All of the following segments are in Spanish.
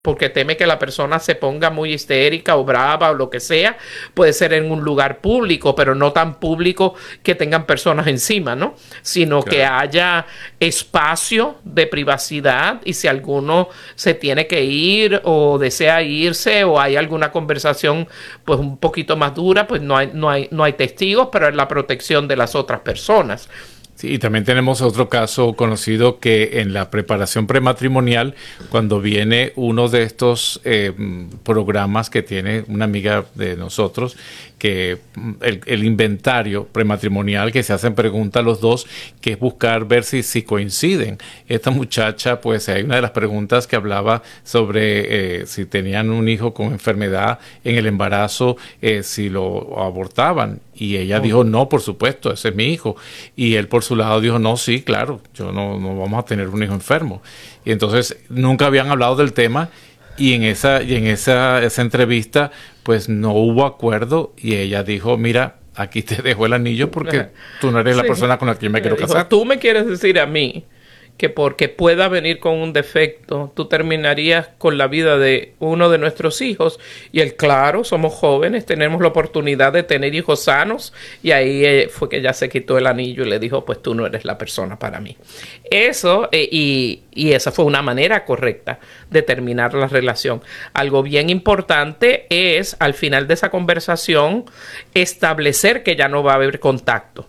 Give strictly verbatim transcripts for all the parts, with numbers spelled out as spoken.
porque teme que la persona se ponga muy histérica o brava o lo que sea, puede ser en un lugar público, pero no tan público que tengan personas encima, ¿no? Sino claro, que haya espacio de privacidad, y si alguno se tiene que ir o desea irse o hay alguna conversación pues un poquito más dura, pues no hay, no hay, no hay testigos, pero es la protección de las otras personas. Sí, y también tenemos otro caso conocido que en la preparación prematrimonial, cuando viene uno de estos eh, programas que tiene una amiga de nosotros, que el, el inventario prematrimonial, que se hacen preguntas a los dos, que es buscar ver si, si coinciden. Esta muchacha, pues hay una de las preguntas que hablaba sobre eh, si tenían un hijo con enfermedad en el embarazo, eh, si lo abortaban. Y ella oh. dijo, no, por supuesto, ese es mi hijo. Y él por su lado dijo, no, sí, claro, yo no, no vamos a tener un hijo enfermo. Y entonces nunca habían hablado del tema, y en esa, y en esa, esa entrevista pues no hubo acuerdo, y ella dijo, mira, aquí te dejo el anillo porque tú no eres sí. la persona con la que yo me quiero dijo, casar. Tú me quieres decir a mí que porque pueda venir con un defecto, tú terminarías con la vida de uno de nuestros hijos. Y él, claro, somos jóvenes, tenemos la oportunidad de tener hijos sanos. Y ahí eh, fue que ya se quitó el anillo y le dijo, pues tú no eres la persona para mí. Eso, eh, y, y esa fue una manera correcta de terminar la relación. Algo bien importante es, al final de esa conversación, establecer que ya no va a haber contacto.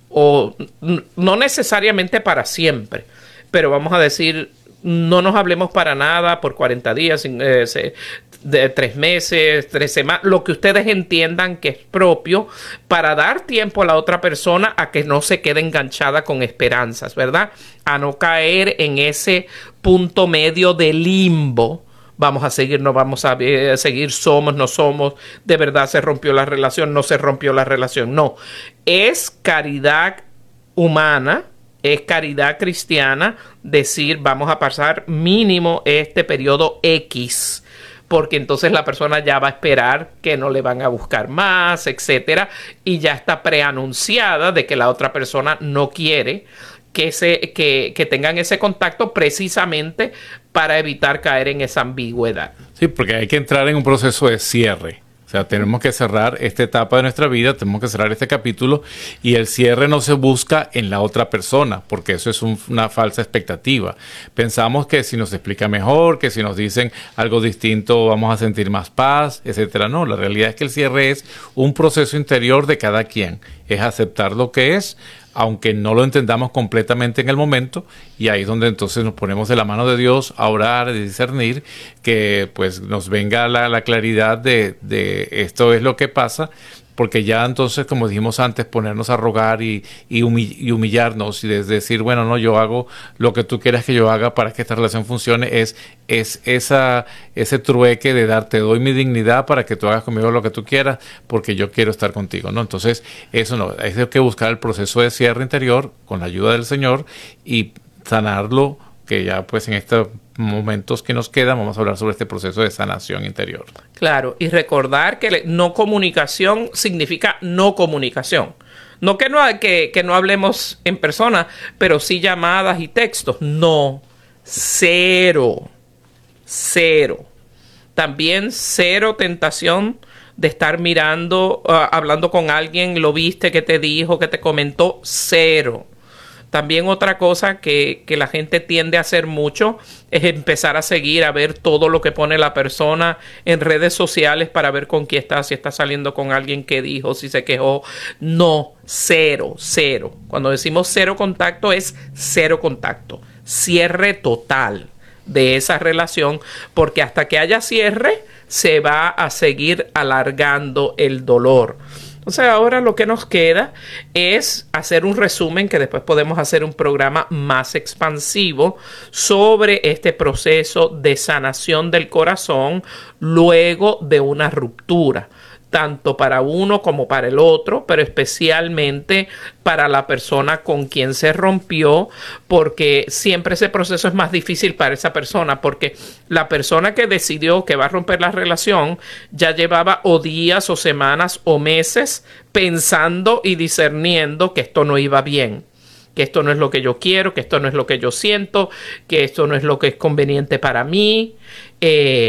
O no necesariamente para siempre, pero vamos a decir, no nos hablemos para nada por cuarenta días, eh, de tres meses, tres semanas, lo que ustedes entiendan que es propio, para dar tiempo a la otra persona a que no se quede enganchada con esperanzas, ¿verdad? A no caer en ese punto medio de limbo. Vamos a seguir, no vamos a eh, seguir, somos, no somos, de verdad se rompió la relación, no se rompió la relación. No, es caridad humana, es caridad cristiana decir, vamos a pasar mínimo este periodo X, porque entonces la persona ya va a esperar que no le van a buscar más, etcétera, y ya está preanunciada de que la otra persona no quiere que, se, que, que tengan ese contacto, precisamente para evitar caer en esa ambigüedad. Sí, porque hay que entrar en un proceso de cierre. O sea, tenemos que cerrar esta etapa de nuestra vida, tenemos que cerrar este capítulo, y el cierre no se busca en la otra persona, porque eso es un, una falsa expectativa. Pensamos que si nos explica mejor, que si nos dicen algo distinto vamos a sentir más paz, etcétera. No, la realidad es que el cierre es un proceso interior de cada quien, es aceptar lo que es, aunque no lo entendamos completamente en el momento, y ahí es donde entonces nos ponemos de la mano de Dios a orar, a discernir, que pues nos venga la, la claridad de, de esto es lo que pasa, porque ya entonces, como dijimos antes, ponernos a rogar y, y, humi- y humillarnos y de decir, bueno, no, yo hago lo que tú quieras que yo haga para que esta relación funcione, es, es esa, ese trueque de dar, te doy mi dignidad para que tú hagas conmigo lo que tú quieras, porque yo quiero estar contigo, ¿no? Entonces, eso no, hay que buscar el proceso de cierre interior con la ayuda del Señor y sanarlo, que ya pues en estos momentos que nos quedan vamos a hablar sobre este proceso de sanación interior. Claro, y recordar que no comunicación significa no comunicación. No que no, que, que no hablemos en persona, pero sí llamadas y textos. No, cero, cero. También cero tentación de estar mirando, uh, hablando con alguien, lo viste, que te dijo, que te comentó, cero. También otra cosa que, que la gente tiende a hacer mucho es empezar a seguir, a ver todo lo que pone la persona en redes sociales para ver con quién está, si está saliendo con alguien que dijo, si se quejó. No, cero, cero. Cuando decimos cero contacto es cero contacto. Cierre total de esa relación, porque hasta que haya cierre se va a seguir alargando el dolor. Entonces ahora lo que nos queda es hacer un resumen, que después podemos hacer un programa más expansivo sobre este proceso de sanación del corazón luego de una ruptura, tanto para uno como para el otro, pero especialmente para la persona con quien se rompió, porque siempre ese proceso es más difícil para esa persona, porque la persona que decidió que va a romper la relación ya llevaba o días o semanas o meses pensando y discerniendo que esto no iba bien, que esto no es lo que yo quiero, que esto no es lo que yo siento, que esto no es lo que es conveniente para mí. Eh,